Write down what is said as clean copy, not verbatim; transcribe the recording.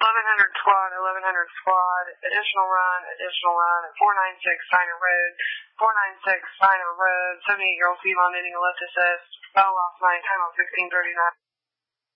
1100 squad, 1100 squad, additional run at 496 Steiner Road, 496 Steiner Road, 78-year-old female needing a lift assist, bell last night, time on 1639.